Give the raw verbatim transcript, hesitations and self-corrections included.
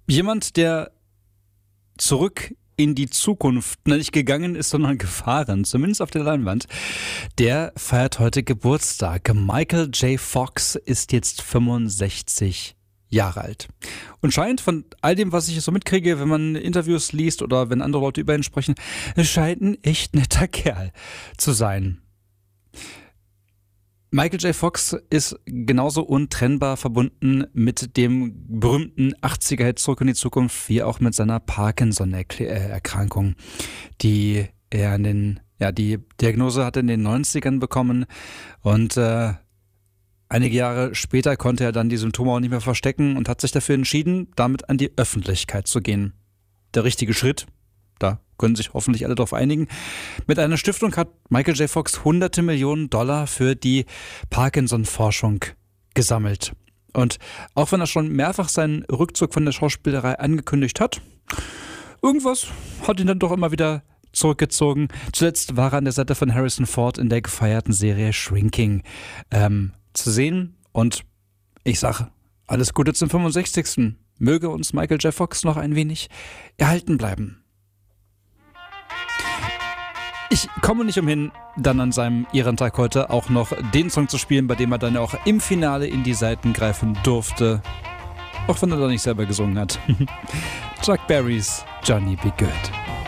Jemand, der zurück in die Zukunft nicht gegangen ist, sondern gefahren, zumindest auf der Leinwand, der feiert heute Geburtstag. Michael J. Fox ist jetzt fünfundsechzig Jahre alt und scheint von all dem, was ich so mitkriege, wenn man Interviews liest oder wenn andere Leute über ihn sprechen, scheint ein echt netter Kerl zu sein. Michael J. Fox ist genauso untrennbar verbunden mit dem berühmten achtziger-Hit Zurück in die Zukunft wie auch mit seiner Parkinson-Erkrankung, die er in den, ja, die Diagnose hat in den neunzigern bekommen und äh, einige Jahre später konnte er dann die Symptome auch nicht mehr verstecken und hat sich dafür entschieden, damit an die Öffentlichkeit zu gehen. Der richtige Schritt. Da können sich hoffentlich alle darauf einigen. Mit einer Stiftung hat Michael J. Fox hunderte Millionen Dollar für die Parkinson-Forschung gesammelt. Und auch wenn er schon mehrfach seinen Rückzug von der Schauspielerei angekündigt hat, irgendwas hat ihn dann doch immer wieder zurückgezogen. Zuletzt war er an der Seite von Harrison Ford in der gefeierten Serie Shrinking ähm, zu sehen. Und ich sage, alles Gute zum fünfundsechzigsten Möge uns Michael J. Fox noch ein wenig erhalten bleiben. Ich komme nicht umhin, dann an seinem Ehrentag heute auch noch den Song zu spielen, bei dem er dann auch im Finale in die Saiten greifen durfte. Auch wenn er da nicht selber gesungen hat. Chuck Berrys Johnny Be Good.